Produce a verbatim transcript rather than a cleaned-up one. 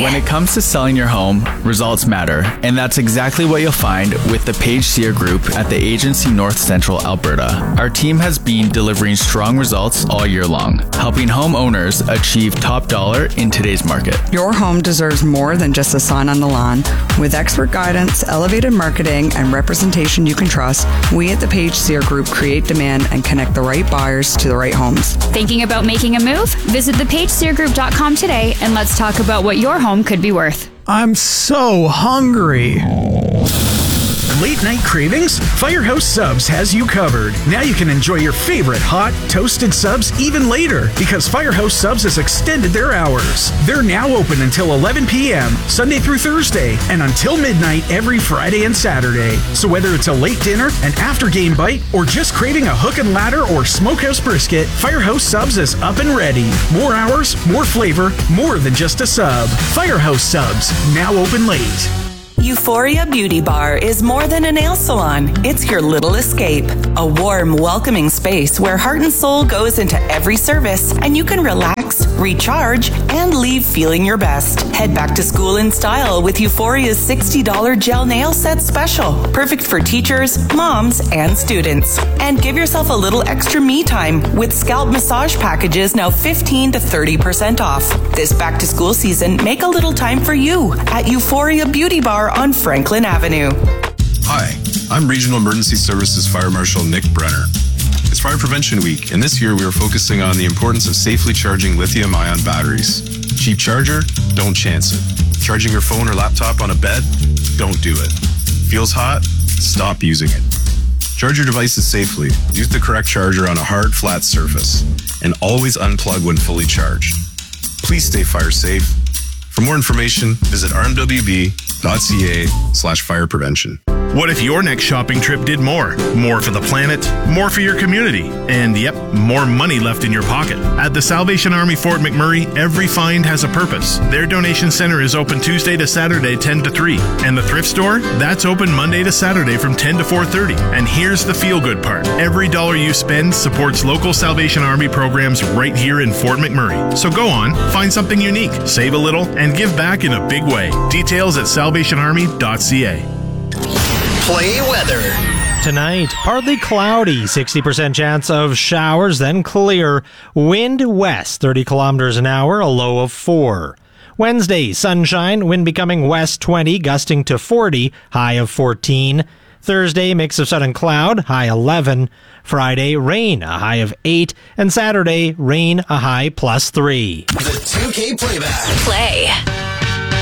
When it comes to selling your home, results matter, and that's exactly what you'll find with the Page Sear Group at the Agency North Central Alberta. Our team has been delivering strong results all year long, helping homeowners achieve top dollar in today's market. Your home deserves more than just a sign on the lawn. With expert guidance, elevated marketing, and representation you can trust, we at the Page Sear Group create demand and connect the right buyers to the right homes. Thinking about making a move? Visit the page sear group dot com today and let's talk about what your home could be worth. I'm so hungry. Late night cravings? Firehouse Subs has you covered. Now you can enjoy your favorite hot, toasted subs even later because Firehouse Subs has extended their hours. They're now open until eleven p.m. Sunday through Thursday and until midnight every Friday and Saturday. So whether it's a late dinner, an after-game bite, or just craving a hook and ladder or smokehouse brisket, Firehouse Subs is up and ready. More hours, more flavor, more than just a sub. Firehouse Subs, now open late. Euphoria Beauty Bar is more than a nail salon. It's your little escape. A warm, welcoming space where heart and soul goes into every service and you can relax, recharge, and leave feeling your best. Head back to school in style with Euphoria's sixty dollars gel nail set special. Perfect for teachers, moms, and students. And give yourself a little extra me time with scalp massage packages now fifteen to thirty percent off. This back to school season, make a little time for you at Euphoria Beauty Bar on Franklin Avenue. Hi, I'm Regional Emergency Services Fire Marshal Nick Brenner. It's Fire Prevention Week, and this year we are focusing on the importance of safely charging lithium-ion batteries. Cheap charger? Don't chance it. Charging your phone or laptop on a bed? Don't do it. Feels hot? Stop using it. Charge your devices safely. Use the correct charger on a hard, flat surface. And always unplug when fully charged. Please stay fire safe. For more information, visit r m w b dot c a slash fire prevention. What if your next shopping trip did more? More for the planet, more for your community, and yep, more money left in your pocket. At the Salvation Army Fort McMurray, every find has a purpose. Their donation center is open Tuesday to Saturday ten to three, and the thrift store, that's open Monday to Saturday from ten to four thirty. And here's the feel-good part. Every dollar you spend supports local Salvation Army programs right here in Fort McMurray. So go on, find something unique, save a little, and give back in a big way. Details at salvation army dot c a. Play weather. Tonight, partly cloudy, sixty percent chance of showers, then clear. Wind west, thirty kilometers an hour, a low of four. Wednesday, sunshine, wind becoming west twenty, gusting to forty, high of fourteen. Thursday, mix of sun and cloud, high eleven. Friday, rain, a high of eight. And Saturday, rain, a high plus three. The two K playback. Play.